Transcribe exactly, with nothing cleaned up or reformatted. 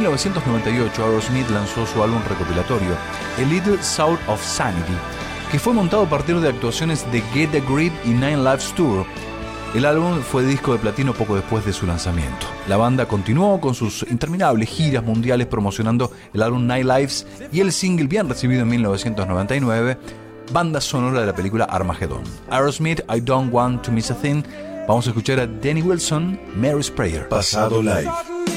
novecientos noventa y ocho, Aerosmith lanzó su álbum recopilatorio, A Little Soul of Sanity, que fue montado a partir de actuaciones de Get a Grip y Nine Lives Tour. El álbum fue disco de platino poco después de su lanzamiento. La banda continuó con sus interminables giras mundiales promocionando el álbum Nine Lives y el single bien recibido en mil novecientos noventa y nueve, banda sonora de la película Armageddon. Aerosmith, I Don't Want to Miss a Thing. Vamos a escuchar a Danny Wilson, Mary's Prayer. Pasado Live.